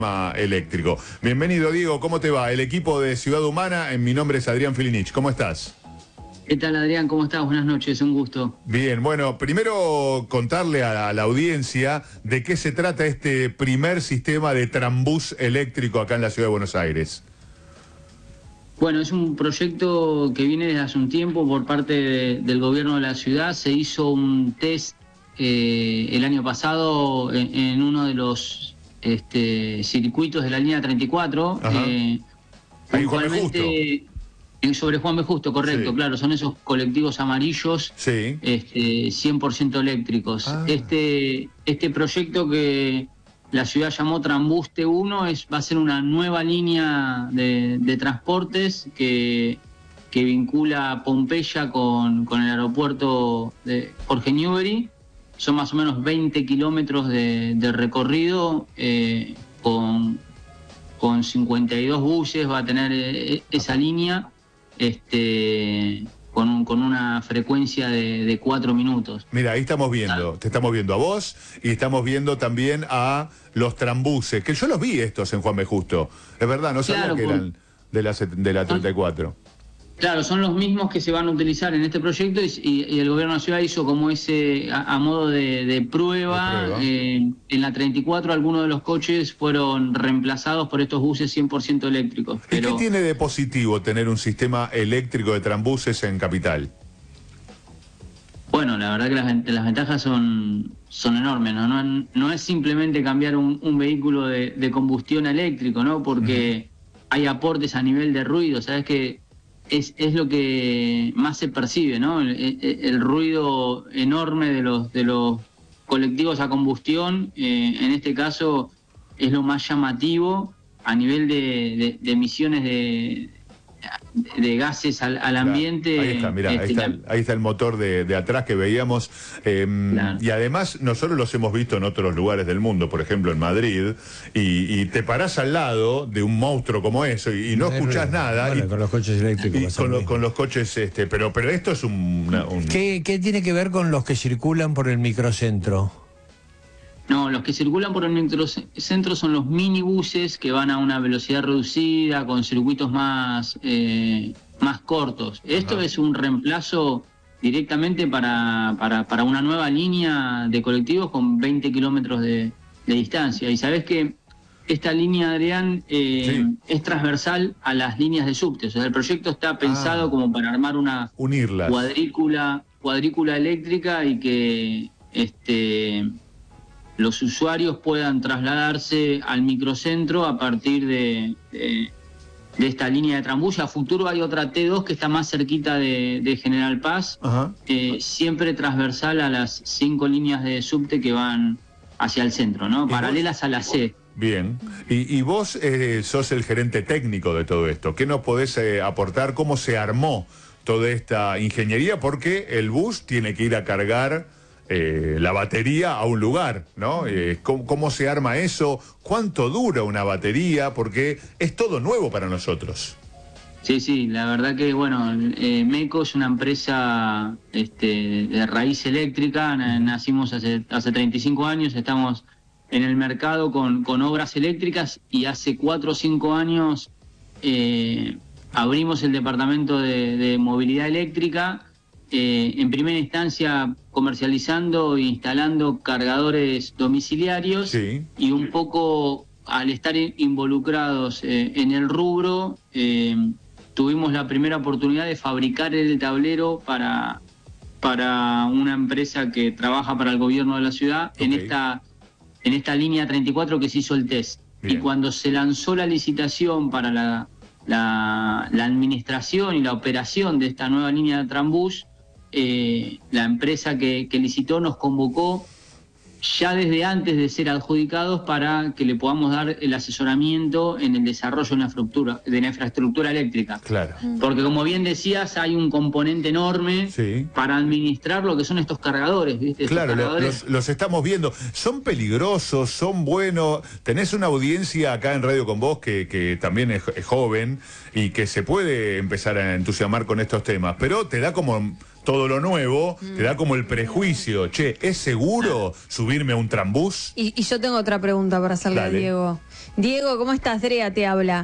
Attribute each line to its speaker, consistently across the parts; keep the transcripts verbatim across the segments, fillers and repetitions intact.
Speaker 1: eléctrico. Bienvenido, Diego, ¿cómo te va? El equipo de Ciudad Humana, en mi nombre es Adrián Filinich, ¿cómo estás?
Speaker 2: ¿Qué tal, Adrián? ¿Cómo estás? Buenas noches, un gusto.
Speaker 1: Bien, bueno, primero contarle a la, a la audiencia de qué se trata este primer sistema de trambús eléctrico acá en la Ciudad de Buenos Aires.
Speaker 2: Bueno, es un proyecto que viene desde hace un tiempo por parte de, del gobierno de la ciudad. Se hizo un test eh, el año pasado en, en uno de los este, circuitos de la línea treinta y cuatro. Eh,
Speaker 1: Ahí Juan B. Justo.
Speaker 2: Sobre Juan B. Justo, correcto, sí. Claro, son esos colectivos amarillos,
Speaker 1: sí.
Speaker 2: este, cien por ciento eléctricos. Ah. Este, este proyecto que la ciudad llamó Trambuste uno es, va a ser una nueva línea de, de transportes que, que vincula Pompeya con, con el aeropuerto de Jorge Newbery. Son más o menos veinte kilómetros de, de recorrido eh, con, con cincuenta y dos buses, va a tener eh, esa línea. Este, con, un, con una frecuencia de, de cuatro minutos.
Speaker 1: Mira, ahí estamos viendo, te estamos viendo a vos y estamos viendo también a los trambuses, que yo los vi estos en Juan B. Justo, es verdad, no sabía claro, que eran de la, de la treinta y cuatro.
Speaker 2: Claro, son los mismos que se van a utilizar en este proyecto y, y el gobierno de la ciudad hizo como ese, a, a modo de, de prueba, de prueba. Eh, en la treinta y cuatro algunos de los coches fueron reemplazados por estos buses cien por ciento eléctricos.
Speaker 1: Pero... ¿Y qué tiene de positivo tener un sistema eléctrico de trambuses en Capital?
Speaker 2: Bueno, la verdad que las, las ventajas son, son enormes, ¿no? No, no es simplemente cambiar un, un vehículo de, de combustión a eléctrico, ¿no? Porque uh-huh. hay aportes a nivel de ruido, ¿sabes? Que Es, es lo que más se percibe, ¿no? El, el, el ruido enorme de los, de los colectivos a combustión, eh, en este caso, es lo más llamativo a nivel de, de, de emisiones de, de gases al, al ambiente.
Speaker 1: Claro, ahí está, mirá, este, ahí, está el, ahí está el motor de, de atrás que veíamos. Eh, claro. Y además, nosotros los hemos visto en otros lugares del mundo, por ejemplo en Madrid, y, y te parás al lado de un monstruo como eso y, y no, no escuchás ruido. Nada.
Speaker 3: Bueno,
Speaker 1: y,
Speaker 3: con los coches eléctricos.
Speaker 1: Y con, lo, con los coches, este, pero, pero esto es un... Una, un...
Speaker 3: ¿Qué, ¿Qué tiene que ver con los que circulan por el microcentro?
Speaker 2: No, los que circulan por el microcentro son los minibuses que van a una velocidad reducida, con circuitos más, eh, más cortos. Esto Ajá. es un reemplazo directamente para, para, para una nueva línea de colectivos con veinte kilómetros de, de distancia. Y sabés que esta línea, Adrián, eh, sí. es transversal a las líneas de subte. O sea, el proyecto está pensado ah. como para armar una
Speaker 1: Unirlas.
Speaker 2: cuadrícula, cuadrícula eléctrica y que... este los usuarios puedan trasladarse al microcentro a partir de, de, de esta línea de trambús. A futuro hay otra T dos que está más cerquita de, de General Paz, eh, siempre transversal a las cinco líneas de subte que van hacia el centro, ¿no? Paralelas a la C.
Speaker 1: Bien. Y, y vos eh, sos el gerente técnico de todo esto. ¿Qué nos podés eh, aportar? ¿Cómo se armó toda esta ingeniería? Porque el bus tiene que ir a cargar... Eh, la batería a un lugar, ¿no? Eh, ¿cómo, ¿Cómo se arma eso? ¿Cuánto dura una batería? Porque es todo nuevo para nosotros.
Speaker 2: Sí, sí, la verdad que, bueno, eh, MECO es una empresa este, de raíz eléctrica, nacimos hace, hace treinta y cinco años, estamos en el mercado con, con obras eléctricas y hace cuatro o cinco años eh, abrimos el departamento de, de movilidad eléctrica. Eh, en primera instancia comercializando e instalando cargadores domiciliarios
Speaker 1: sí.
Speaker 2: y un poco al estar involucrados eh, en el rubro eh, tuvimos la primera oportunidad de fabricar el tablero para, para una empresa que trabaja para el gobierno de la ciudad okay. en esta en esta línea treinta y cuatro que se hizo el test. Bien. Y cuando se lanzó la licitación para la, la, la administración y la operación de esta nueva línea de trambús, Eh, la empresa que, que licitó nos convocó ya desde antes de ser adjudicados para que le podamos dar el asesoramiento en el desarrollo de la infraestructura, de la infraestructura eléctrica.
Speaker 1: Claro.
Speaker 2: Porque como bien decías, hay un componente enorme sí. para administrar lo que son estos cargadores, ¿viste? Estos
Speaker 1: claro,
Speaker 2: cargadores.
Speaker 1: Los, los estamos viendo. Son peligrosos, son buenos. Tenés una audiencia acá en Radio con Vos que, que también es, es joven y que se puede empezar a entusiasmar con estos temas, pero te da como todo lo nuevo, mm. te da como el prejuicio, che, ¿es seguro subirme a un trambús?
Speaker 4: Y, y yo tengo otra pregunta para hacerle Dale. a Diego. Diego, ¿cómo estás? Drea te habla.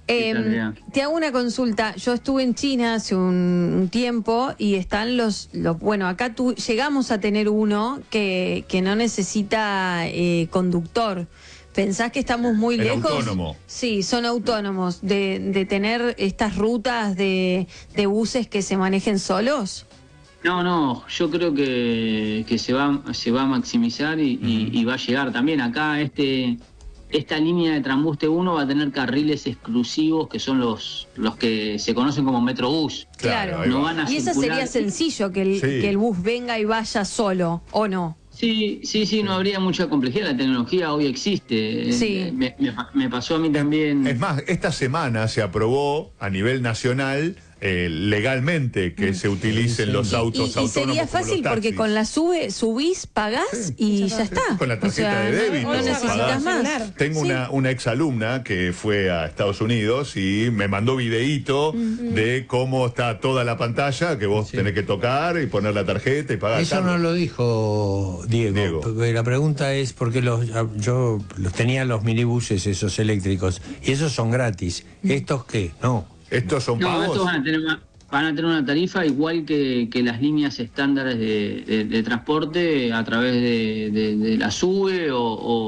Speaker 4: Eh, te hago una consulta. Yo estuve en China hace un, un tiempo y están los, los bueno, acá tú, llegamos a tener uno que, que no necesita eh, conductor. ¿Pensás que estamos muy
Speaker 1: ¿Es
Speaker 4: lejos?
Speaker 1: autónomo?
Speaker 4: Sí, son autónomos. De, de tener estas rutas de, de buses que se manejen solos.
Speaker 2: No, no, yo creo que, que se va se va a maximizar y, uh-huh. y, y va a llegar también acá este... Esta línea de Tranbuste uno va a tener carriles exclusivos que son los los que se conocen como Metrobús.
Speaker 4: Claro.
Speaker 2: No van a
Speaker 4: y eso sería sencillo, que el, sí. que el bus venga y vaya solo, ¿o no?
Speaker 2: Sí, sí, sí, no habría mucha complejidad. La tecnología hoy existe.
Speaker 4: Sí.
Speaker 2: Me, me, me pasó a mí también.
Speaker 1: Es más, esta semana se aprobó a nivel nacional eh, legalmente que mm. se utilicen sí. los autos
Speaker 4: y, y,
Speaker 1: autónomos.
Speaker 4: Y sería fácil porque con la SUBE subís, pagás sí. y ya está.
Speaker 1: Con la tarjeta o sea, de débito.
Speaker 4: No, no necesitas
Speaker 1: pagás.
Speaker 4: más.
Speaker 1: Tengo sí. una, una exalumna que fue a Estados Unidos y me mandó videíto mm-hmm. de cómo está toda la pantalla, que vos sí. tenés que tocar y poner la tarjeta y pagar.
Speaker 3: Eso no lo dijo Diego. Diego. La pregunta es porque los, yo los tenía los minibuses esos eléctricos y esos son gratis. ¿Estos qué? No.
Speaker 1: ¿Estos son pagos?
Speaker 2: No, estos van a tener, van a tener una tarifa igual que, que las líneas estándares de, de, de transporte a través de, de, de la SUBE o,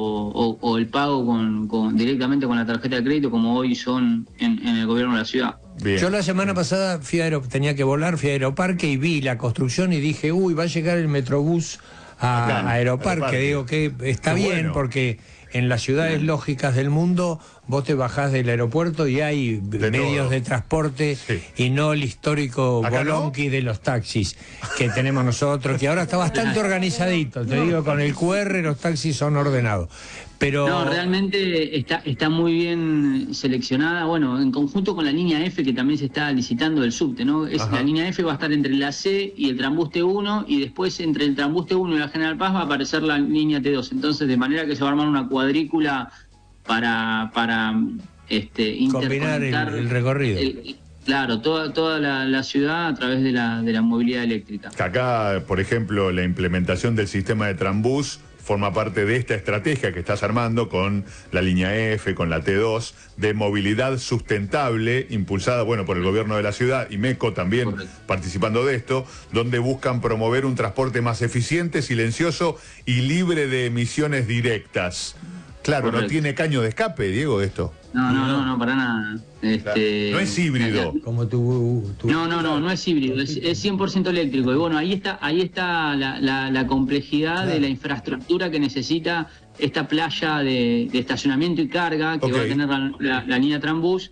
Speaker 2: o, o el pago con, con, directamente con la tarjeta de crédito como hoy son en, en el gobierno de la ciudad.
Speaker 3: Bien. Yo la semana pasada fui a Aero, tenía que volar, fui a Aeroparque y vi la construcción y dije, uy, va a llegar el Metrobús a, a Aeroparque. Aeroparque. Digo que está Qué bien bueno. porque en las ciudades bien. lógicas del mundo vos te bajás del aeropuerto y hay de medios todo. de transporte sí. y no el histórico bolonqui no? de los taxis que tenemos nosotros, que ahora está bastante organizadito. Te no. digo, con el cu erre los taxis son ordenados. Pero...
Speaker 2: No, realmente está, está muy bien seleccionada, bueno, en conjunto con la línea F que también se está licitando del subte, ¿no? Es, la línea F va a estar entre la C y el Tranbuste uno y después entre el Tranbuste uno y la General Paz va a aparecer la línea T dos. Entonces, de manera que se va a armar una cuadrícula para, para este,
Speaker 3: combinar el, el recorrido.
Speaker 2: El, Claro, toda, toda la, la ciudad a través de la, de la movilidad eléctrica.
Speaker 1: Acá, por ejemplo, la implementación del sistema de Trambús forma parte de esta estrategia que estás armando con la línea F, con la T dos, de movilidad sustentable, impulsada, bueno, por el gobierno de la ciudad y MECO también Correcto. participando de esto, donde buscan promover un transporte más eficiente, silencioso y libre de emisiones directas. Claro, Correcto. no tiene caño de escape, Diego, esto.
Speaker 2: No, no, no, no, para nada. Este,
Speaker 1: no es híbrido.
Speaker 3: Como tu, tu...
Speaker 2: No, no, no, no es híbrido, es, es cien por ciento eléctrico. Y bueno, ahí está, ahí está la, la, la complejidad claro. de la infraestructura que necesita esta playa de, de estacionamiento y carga que okay. va a tener la, la, la línea Tranbús.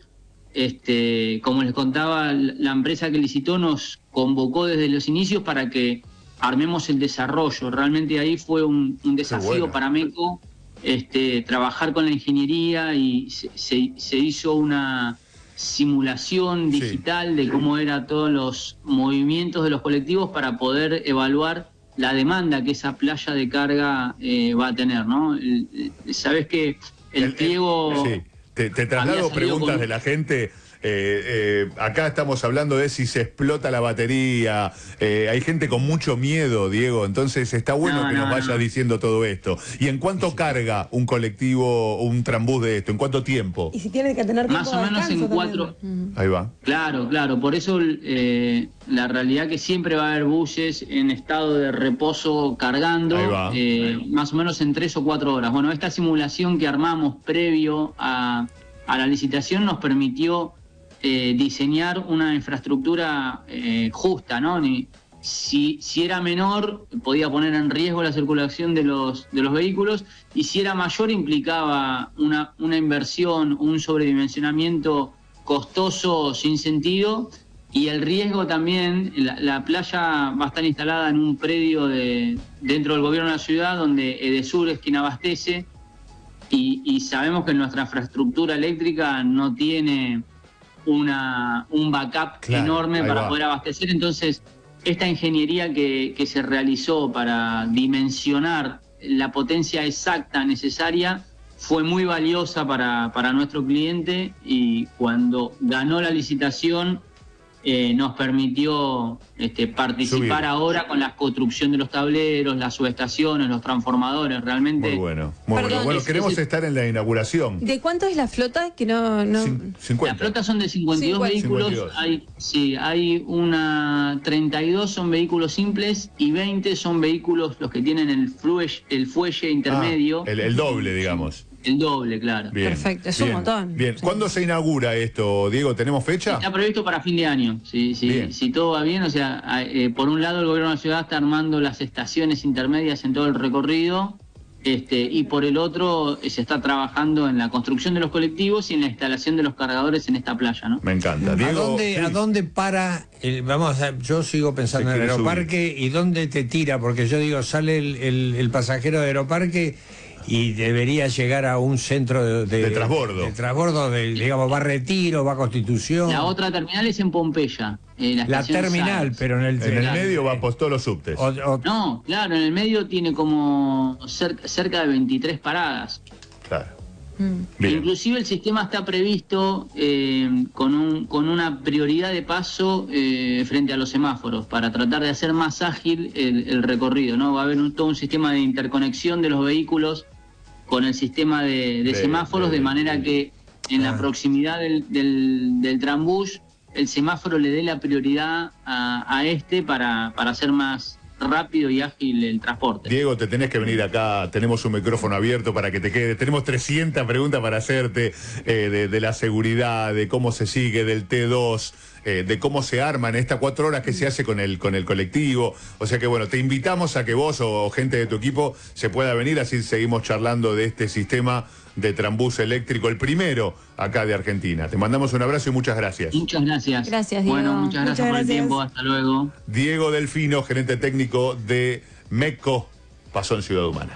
Speaker 2: Este, como les contaba, la empresa que licitó nos convocó desde los inicios para que armemos el desarrollo. Realmente ahí fue un, un desafío bueno. para MECO. Este, trabajar con la ingeniería y se, se, se hizo una simulación digital sí. de cómo eran todos los movimientos de los colectivos para poder evaluar la demanda que esa playa de carga eh, va a tener, ¿no? Sabes que el, el pliego...
Speaker 1: Sí. Te, te traslado preguntas con... de la gente. Eh, eh, acá estamos hablando de si se explota la batería, eh, hay gente con mucho miedo, Diego, entonces está bueno no, que no, nos vaya no. diciendo todo esto. ¿Y en cuánto sí. carga un colectivo o un trambús de esto? ¿En cuánto tiempo?
Speaker 4: Y si tiene que tener
Speaker 2: más o menos en cuatro.
Speaker 4: También.
Speaker 1: Ahí va.
Speaker 2: Claro, claro, por eso eh, la realidad que siempre va a haber buses en estado de reposo cargando,
Speaker 1: Ahí va.
Speaker 2: Eh, Ahí. más o menos en tres o cuatro horas. Bueno, esta simulación que armamos previo a, a la licitación nos permitió Eh, diseñar una infraestructura eh, justa, ¿no? Ni, si, si era menor, podía poner en riesgo la circulación de los, de los vehículos, y si era mayor, implicaba una, una inversión, un sobredimensionamiento costoso sin sentido, y el riesgo también, la, la playa va a estar instalada en un predio de, dentro del gobierno de la ciudad, donde Edesur es quien abastece, y, y sabemos que nuestra infraestructura eléctrica no tiene una un backup claro, enorme para va. poder abastecer. Entonces, esta ingeniería que, que se realizó para dimensionar la potencia exacta necesaria fue muy valiosa para, para nuestro cliente, y cuando ganó la licitación eh, nos permitió este, participar Subir. ahora con la construcción de los tableros, las subestaciones, los transformadores, realmente.
Speaker 1: Muy bueno, muy Perdón, bueno. Bueno, es, queremos es, estar en la inauguración.
Speaker 4: ¿De cuánto es la flota? Que no, no...
Speaker 2: cincuenta. La flota son de cincuenta y dos vehículos. cincuenta y dos. Hay, sí, hay una treinta y dos son vehículos simples y veinte son vehículos los que tienen el fuelle, el fuelle intermedio.
Speaker 1: Ah, el, el doble, digamos.
Speaker 2: El doble, claro.
Speaker 1: Bien,
Speaker 4: perfecto, es
Speaker 1: bien,
Speaker 4: un montón.
Speaker 1: Bien, ¿cuándo se inaugura esto, Diego? ¿Tenemos fecha?
Speaker 2: Está previsto para fin de año, si, si, si todo va bien. O sea, eh, por un lado el gobierno de la ciudad está armando las estaciones intermedias en todo el recorrido, este, y por el otro eh, se está trabajando en la construcción de los colectivos y en la instalación de los cargadores en esta playa, ¿no?
Speaker 1: Me encanta. Diego,
Speaker 3: ¿A dónde, sí. ¿a dónde para? El, vamos a, yo sigo pensando en el Aeroparque subir. ¿Y dónde te tira? Porque yo digo, sale el, el, el pasajero de Aeroparque y debería llegar a un centro de, de,
Speaker 1: de transbordo.
Speaker 3: De transbordo, de, digamos, va a Retiro, va a Constitución.
Speaker 2: La otra terminal es en Pompeya. Eh, la
Speaker 3: la terminal, Sáenz. Pero en el,
Speaker 1: en el medio va por todos los subtes.
Speaker 3: O, o,
Speaker 2: no, claro, en el medio tiene como cerca, cerca de veintitrés paradas.
Speaker 1: Claro.
Speaker 2: Mm. Inclusive el sistema está previsto eh, con, un, con una prioridad de paso eh, frente a los semáforos para tratar de hacer más ágil el, el recorrido, ¿no? Va a haber un, todo un sistema de interconexión de los vehículos con el sistema de, de, de semáforos, de, de manera que en ah. la proximidad del, del, del trambús el semáforo le dé la prioridad a, a este para, para hacer más rápido y ágil el transporte.
Speaker 1: Diego, te tenés que venir acá, tenemos un micrófono abierto para que te quede, tenemos trescientas preguntas para hacerte eh, de, de la seguridad, de cómo se sigue, del T dos, eh, de cómo se arman estas cuatro horas que se hace con el, con el colectivo. O sea que bueno, te invitamos a que vos o, o gente de tu equipo se pueda venir, así seguimos charlando de este sistema de trambús eléctrico, el primero acá de Argentina. Te mandamos un abrazo y muchas gracias.
Speaker 2: Muchas gracias.
Speaker 4: Gracias, Diego.
Speaker 2: Bueno, muchas gracias, muchas por gracias. el tiempo. Hasta luego.
Speaker 1: Diego Delfino, gerente técnico de MECO, pasó en Ciudad Humana.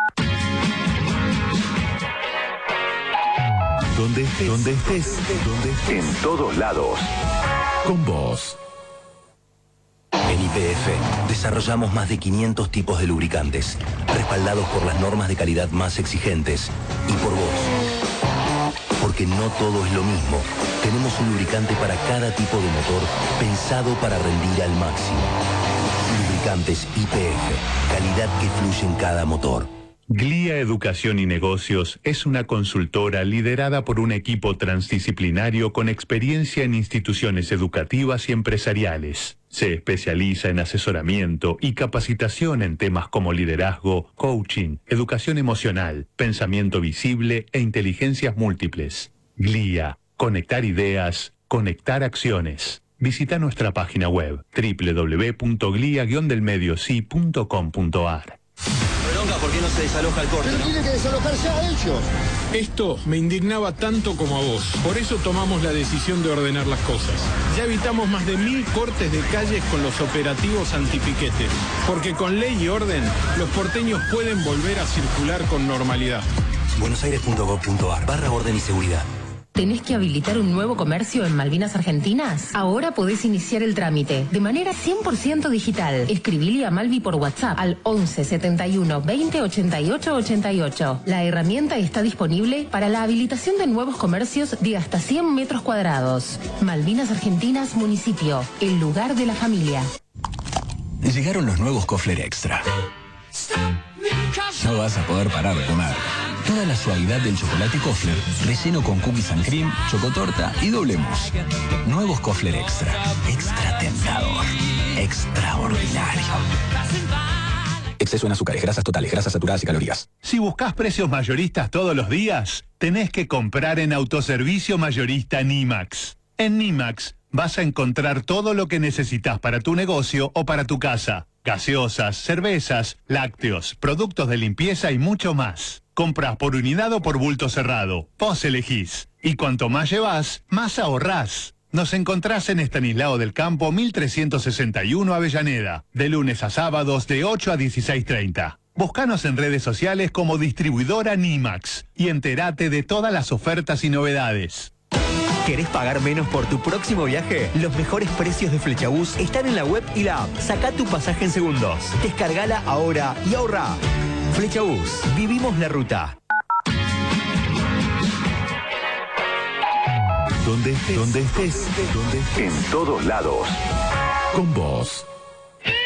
Speaker 5: Donde estés, donde estés, donde estés, en todos lados, con vos.
Speaker 6: En Y P F desarrollamos más de quinientos tipos de lubricantes, respaldados por las normas de calidad más exigentes y por vos. Porque no todo es lo mismo. Tenemos un lubricante para cada tipo de motor pensado para rendir al máximo. Lubricantes Y P F, calidad que fluye en cada motor.
Speaker 5: Glía Educación y Negocios es una consultora liderada por un equipo transdisciplinario con experiencia en instituciones educativas y empresariales. Se especializa en asesoramiento y capacitación en temas como liderazgo, coaching, educación emocional, pensamiento visible e inteligencias múltiples. Glía, conectar ideas, conectar acciones. Visita nuestra página web doble u doble u doble u punto glía guion del medio sí punto com punto a r.
Speaker 7: ¿Por qué no se desaloja el corte?
Speaker 8: Pero
Speaker 7: ¿no?
Speaker 8: tiene que desalojarse a ellos.
Speaker 9: Esto me indignaba tanto como a vos. Por eso tomamos la decisión de ordenar las cosas. Ya evitamos más de mil cortes de calles con los operativos antipiquete. Porque con ley y orden, los porteños pueden volver a circular con normalidad.
Speaker 6: buenosaires punto gov punto a r barra orden y seguridad.
Speaker 10: ¿Tenés que habilitar un nuevo comercio en Malvinas Argentinas? Ahora podés iniciar el trámite de manera cien por ciento digital. Escribile a Malvi por WhatsApp al once setenta y uno veinte ochenta y ocho ochenta y ocho. La herramienta está disponible para la habilitación de nuevos comercios de hasta cien metros cuadrados. Malvinas Argentinas Municipio, el lugar de la familia.
Speaker 11: Llegaron los nuevos Kofler Extra. No vas a poder parar de comer. Toda la suavidad del chocolate Kofler, relleno con cookies and cream, chocotorta y doble mousse. Nuevos Kofler Extra. Extra tentador. Extraordinario. Exceso en azúcares, grasas totales, grasas saturadas y calorías.
Speaker 5: Si buscas precios mayoristas todos los días, tenés que comprar en Autoservicio Mayorista Nimax. En Nimax vas a encontrar todo lo que necesitas para tu negocio o para tu casa. Gaseosas, cervezas, lácteos, productos de limpieza y mucho más. Compras por unidad o por bulto cerrado. Vos elegís. Y cuanto más llevas, más ahorrás. Nos encontrás en Estanislao del Campo mil trescientos sesenta y uno Avellaneda. De lunes a sábados de ocho a dieciséis treinta. Búscanos en redes sociales como distribuidora Nimax. Y entérate de todas las ofertas y novedades.
Speaker 12: ¿Querés pagar menos por tu próximo viaje? Los mejores precios de Flechabús están en la web y la app. Sacá tu pasaje en segundos. Descargala ahora y ahorra. Flechabús. Vivimos la ruta.
Speaker 8: Donde estés, donde estés, donde estés, en todos lados. Con vos.